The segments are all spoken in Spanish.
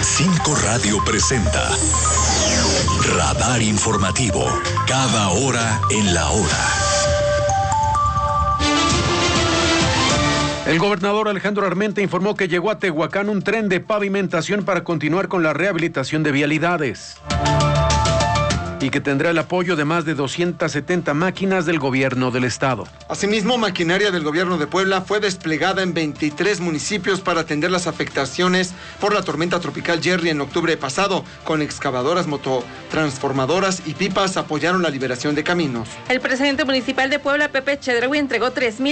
5 Radio presenta Radar Informativo, cada hora en la hora. El gobernador Alejandro Armenta informó que llegó a Tehuacán un tren de pavimentación para continuar con la rehabilitación de vialidades y que tendrá el apoyo de más de 270 máquinas del gobierno del estado. Asimismo, maquinaria del gobierno de Puebla fue desplegada en 23 municipios para atender las afectaciones por la tormenta tropical Jerry en octubre pasado. Con excavadoras, mototransformadoras y pipas apoyaron la liberación de caminos. El presidente municipal de Puebla, Pepe Chedraui, entregó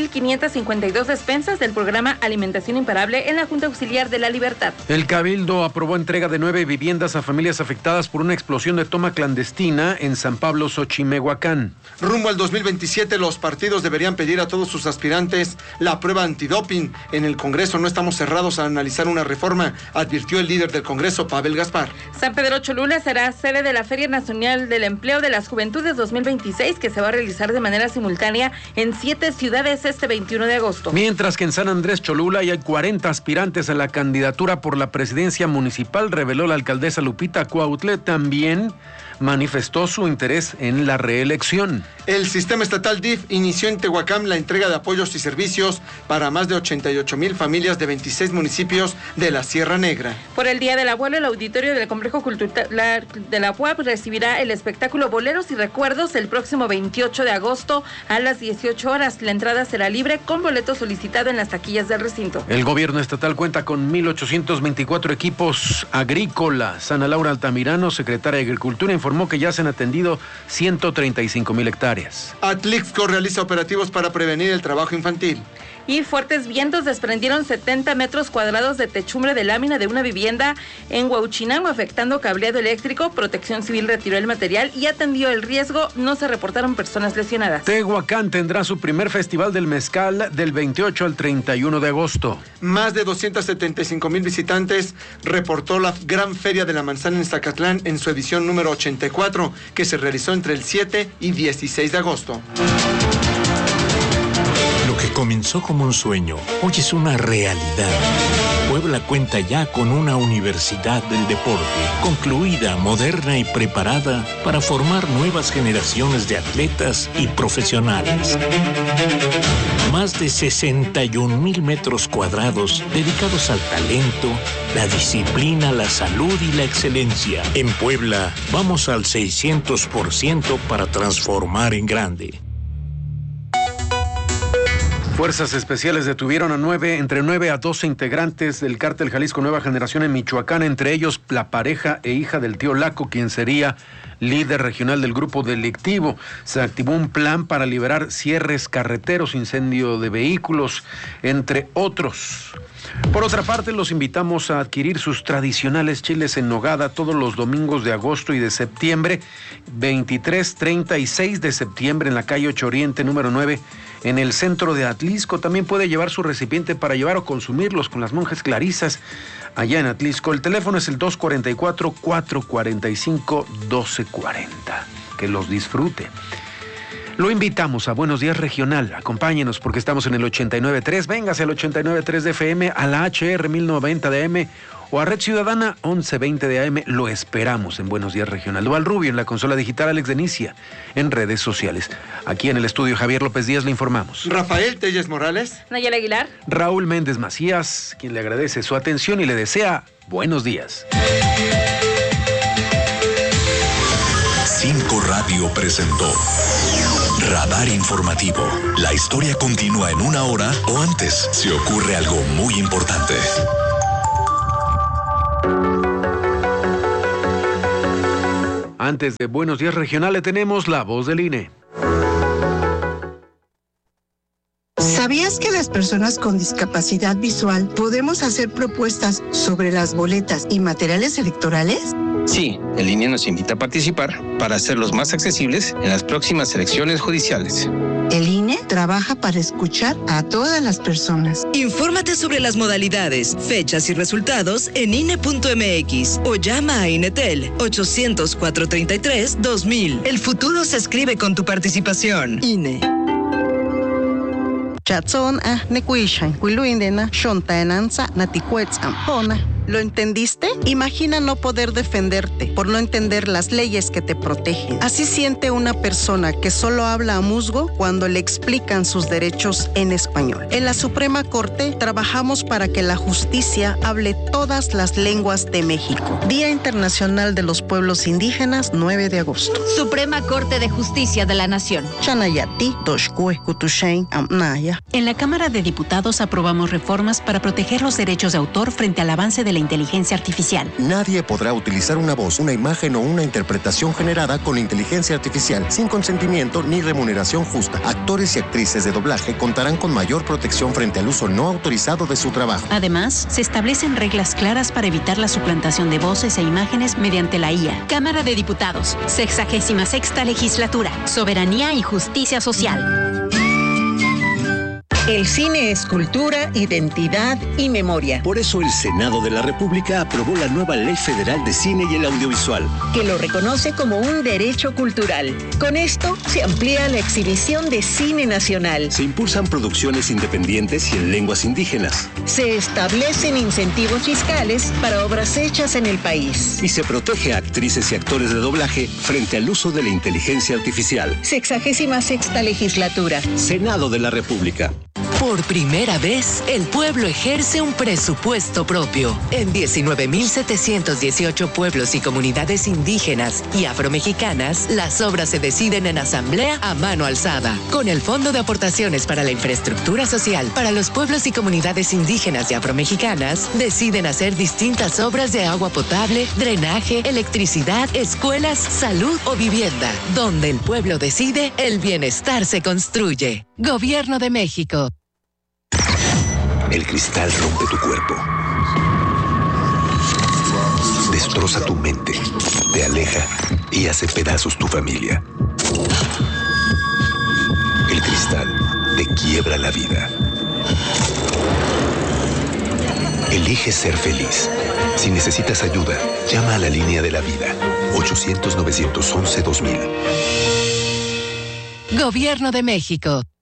3.552 despensas del programa Alimentación Imparable en la Junta Auxiliar de la Libertad. El Cabildo aprobó entrega de 9 viviendas a familias afectadas por una explosión de toma clandestina en San Pablo, Xochimehuacán. Rumbo al 2027, los partidos deberían pedir a todos sus aspirantes la prueba antidoping. En el Congreso no estamos cerrados a analizar una reforma, advirtió el líder del Congreso, Pavel Gaspar. San Pedro Cholula será sede de la Feria Nacional del Empleo de las Juventudes 2026, que se va a realizar de manera simultánea en 7 ciudades este 21 de agosto. Mientras que en San Andrés Cholula ya hay 40 aspirantes a la candidatura por la presidencia municipal, reveló la alcaldesa Lupita Cuautle. También manifestó su interés en la reelección. El sistema estatal DIF inició en Tehuacán la entrega de apoyos y servicios para más de 88,000 familias de 26 municipios de la Sierra Negra. Por el Día del Abuelo, el auditorio del Complejo Cultural de la UAP recibirá el espectáculo Boleros y Recuerdos el próximo 28 de agosto a las 18 horas. La entrada será libre con boleto solicitado en las taquillas del recinto. El gobierno estatal cuenta con 1,824 equipos agrícolas. Ana Laura Altamirano, secretaria de Agricultura, informó que ya se han atendido 135,000 hectáreas. Atlixco realiza operativos para prevenir el trabajo infantil. Y fuertes vientos desprendieron 70 metros cuadrados de techumbre de lámina de una vivienda en Huauchinango, afectando cableado eléctrico. Protección Civil retiró el material y atendió el riesgo. No se reportaron personas lesionadas. Tehuacán tendrá su primer festival del mezcal del 28 al 31 de agosto. Más de 275,000 visitantes reportó la Gran Feria de la Manzana en Zacatlán en su edición número 84, que se realizó entre el 7 y 16 de agosto. Lo que comenzó como un sueño, hoy es una realidad. Puebla cuenta ya con una universidad del deporte, concluida, moderna y preparada para formar nuevas generaciones de atletas y profesionales. Más de 61,000 metros cuadrados dedicados al talento, la disciplina, la salud y la excelencia. En Puebla, vamos al 600% para transformar en grande. Fuerzas especiales detuvieron a entre 9 a 12 integrantes del cártel Jalisco Nueva Generación en Michoacán, entre ellos la pareja e hija del tío Laco, quien sería líder regional del grupo delictivo. Se activó un plan para liberar cierres carreteros, incendio de vehículos, entre otros. Por otra parte, los invitamos a adquirir sus tradicionales chiles en nogada todos los domingos de agosto y de septiembre, 23, 30 y 6 de septiembre en la calle 8 Oriente, número 9, en el centro de Atlixco. También puede llevar su recipiente para llevar o consumirlos con las monjas clarisas allá en Atlixco. El teléfono es el 244-445-1240. Que los disfrute. Lo invitamos a Buenos Días Regional. Acompáñenos porque estamos en el 89.3. Véngase al 89.3 de FM, a la HR 1090 de AM o a Red Ciudadana 1120 de AM. Lo esperamos en Buenos Días Regional. Dual Rubio en la consola digital, Alex Denicia en redes sociales. Aquí en el estudio Javier López Díaz le informamos. Rafael Telles Morales. Nayela Aguilar. Raúl Méndez Macías, quien le agradece su atención y le desea buenos días. 5 Radio presentó Radar Informativo. La historia continúa en una hora o antes si ocurre algo muy importante. Antes de Buenos Días Regional le tenemos la voz del INE. ¿Sabías que las personas con discapacidad visual podemos hacer propuestas sobre las boletas y materiales electorales? Sí, el INE nos invita a participar para hacerlos más accesibles en las próximas elecciones judiciales. El INE trabaja para escuchar a todas las personas. Infórmate sobre las modalidades, fechas y resultados en INE.mx o llama a INETEL 800-433-2000. El futuro se escribe con tu participación. INE. Chatson nekuishan, kuiluindena, shontaenanza, naticuetzam, hona. ¿Lo entendiste? Imagina no poder defenderte por no entender las leyes que te protegen. Así siente una persona que solo habla a musgo cuando le explican sus derechos en español. En la Suprema Corte trabajamos para que la justicia hable todas las lenguas de México. Día Internacional de los Pueblos Indígenas, 9 de agosto. Suprema Corte de Justicia de la Nación. Chanayati, Doshkue, Kutushain, Amnaya. En la Cámara de Diputados aprobamos reformas para proteger los derechos de autor frente al avance de la inteligencia artificial. Nadie podrá utilizar una voz, una imagen o una interpretación generada con inteligencia artificial sin consentimiento ni remuneración justa. Actores y actrices de doblaje contarán con mayor protección frente al uso no autorizado de su trabajo. Además, se establecen reglas claras para evitar la suplantación de voces e imágenes mediante la IA. Cámara de Diputados, 66ª Legislatura, Soberanía y Justicia Social. El cine es cultura, identidad y memoria. Por eso el Senado de la República aprobó la nueva Ley Federal de Cine y el Audiovisual, que lo reconoce como un derecho cultural. Con esto se amplía la exhibición de cine nacional. Se impulsan producciones independientes y en lenguas indígenas. Se establecen incentivos fiscales para obras hechas en el país. Y se protege a actrices y actores de doblaje frente al uso de la inteligencia artificial. 66ª Legislatura. Senado de la República. Por primera vez, el pueblo ejerce un presupuesto propio. En 19.718 pueblos y comunidades indígenas y afromexicanas, las obras se deciden en asamblea a mano alzada. Con el Fondo de Aportaciones para la Infraestructura Social para los pueblos y comunidades indígenas y afromexicanas, deciden hacer distintas obras de agua potable, drenaje, electricidad, escuelas, salud o vivienda. Donde el pueblo decide, el bienestar se construye. Gobierno de México. El cristal rompe tu cuerpo, destroza tu mente, te aleja y hace pedazos tu familia. El cristal te quiebra la vida. Elige ser feliz. Si necesitas ayuda, llama a la línea de la vida, 800-911-2000. Gobierno de México.